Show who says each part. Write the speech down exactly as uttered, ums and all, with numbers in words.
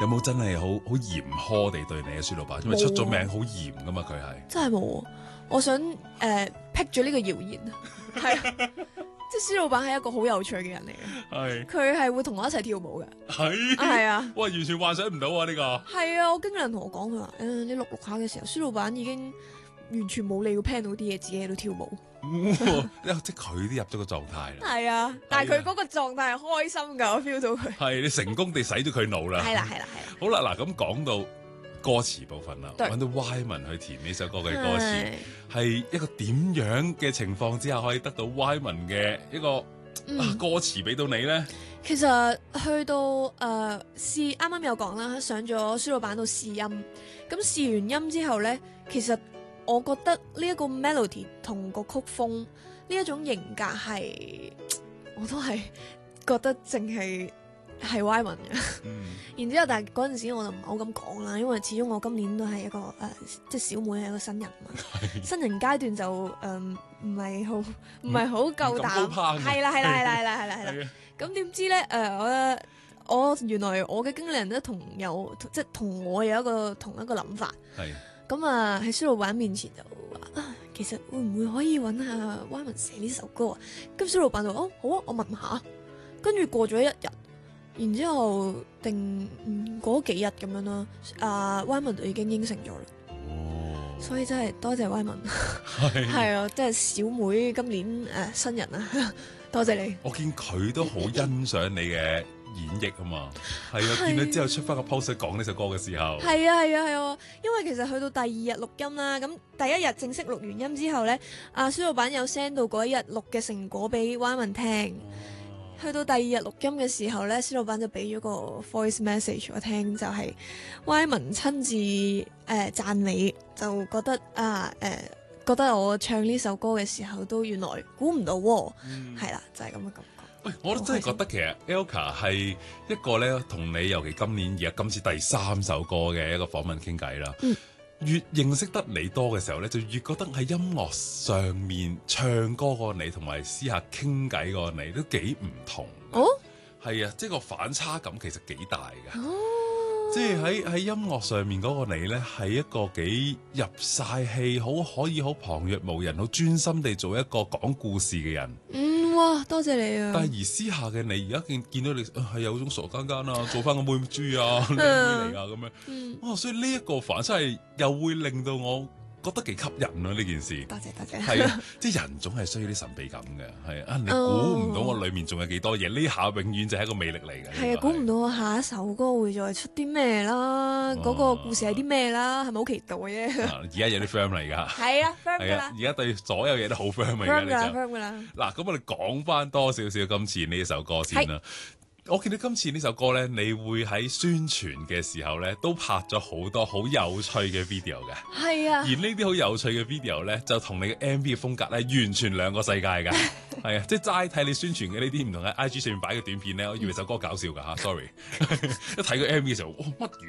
Speaker 1: 有冇真係好好嚴苛地對你啊，舒老闆？因為出咗名好嚴噶嘛，佢係
Speaker 2: 真係冇。我想誒辟咗呢個謠言，係啊，即係舒老闆係一個好有趣嘅人嚟嘅，
Speaker 1: 係
Speaker 2: 佢係會同我一齊跳舞嘅，
Speaker 1: 係
Speaker 2: 係啊，
Speaker 1: 哇，完全幻想唔到啊呢個。
Speaker 2: 係啊，我經理人同我講佢話誒，你錄錄下嘅時候，舒老闆已經完全冇理要 plan 到啲嘢，自己喺度跳舞。
Speaker 1: 即係佢都入咗個狀態啦。
Speaker 2: 係啊，但係佢嗰個狀態係開心㗎，我 feel 到佢。
Speaker 1: 係你成功地洗咗佢腦啦。
Speaker 2: 係啦係啦係啦。
Speaker 1: 好啦，嗱咁講到歌詞部分啦，揾到 Wyman 去填呢首歌嘅歌詞，係一個點樣嘅情況之下可以得到 Wyman 嘅一個、嗯啊、歌詞俾到你咧？
Speaker 2: 其實去到誒試，啱啱有講啦，上咗舒老闆度試音，咁試完音之後咧，其實我覺得呢一個 melody 同個曲風呢一種型格係，我都係覺得淨係係 Wyman 嘅。嗯、然之後，但係嗰陣時我就唔係好咁講啦，因為始終我今年都係一個誒、呃，即係小妹係一個新人嘛，新人階段就誒唔係好唔係好夠膽，係啦係啦係啦係啦係啦係啦。咁點知咧？誒、呃，我我原來我嘅經理人都同有即係同我有一個同一個諗法。係。咁啊喺舒老闆面前就話啊，其實會唔會可以揾下 Wyman 寫呢首歌啊？咁舒老闆就哦好啊，我問下。跟住過咗一日，然之後定嗰、嗯、幾日咁樣啦，啊 Wyman 就已經應承咗啦。哦。所以真係多謝 Wyman。係。係啊，即係小妹今年誒、呃、新人啊。多謝你。我見佢都好欣賞你嘅演繹啊嘛，係啊，見到之後出翻個 post 講呢首歌嘅時候，係啊係啊係啊，因為其實去到第二日錄音啦，咁第一日正式錄完音之後咧，阿舒老闆有 send 到嗰一日錄嘅成果俾 Wyman 聽，哦、去到第二日錄音嘅時候咧，舒老闆就俾咗個 voice message 我聽，就係、是、Wyman 親自誒讚、呃、美，就覺得啊誒。呃覺得我唱呢首歌嘅時候都原來估唔到喎，係啦、嗯，就係咁嘅感覺。喂，
Speaker 1: 我都真係覺得其實 Elka 係一個咧，同你尤其今年而家今次第三首歌嘅一個訪問傾偈啦。嗯、越認識得你多嘅時候咧，就越覺得喺音樂上面唱歌個你同埋私下傾偈個你都幾唔同。哦，係啊，即係個反差感其實幾大㗎。哦。即係喺喺音樂上面嗰個你咧，係一個幾入晒戲，好可以好旁若無人，好專心地做一個講故事嘅人。
Speaker 2: 嗯，哇，多謝你啊！
Speaker 1: 但係而私下嘅你，而家見見到你係、啊、有種傻更更啊，做翻個妹豬啊，靚妹嚟啊咁樣。嗯，哇！所以呢一個反差係又會令到我覺得幾吸引咯、啊、呢件事。多謝多謝。係啊，即係人總係需要啲神秘感嘅，係啊，你估唔到我裡面仲有幾多嘢，呢下永遠就係一個魅力嚟嘅。係啊，估唔到我下一首歌會再出啲咩啦，嗰、哦、個故事係啲咩啦，係咪好期待啫？而家有啲 friend 嚟㗎。係啊 friend 㗎啦。而家對所有嘢都好 friend 嚟㗎。friend 㗎啦 friend 㗎啦。嗱，咁我哋講翻多少少今次呢一首歌先啦。我見到今次呢首歌咧，你會喺宣傳嘅時候咧，都拍咗好多好有趣嘅 video 嘅。係啊，而呢啲好有趣嘅 video 咧，就同你嘅 M V 嘅風格咧，完全兩個世界㗎。係啊，即係齋睇你宣傳嘅呢啲唔同嘅 I G 上面擺嘅短片咧，我以為首歌搞笑㗎嚇，sorry。一睇個 M V 嘅時候，哇乜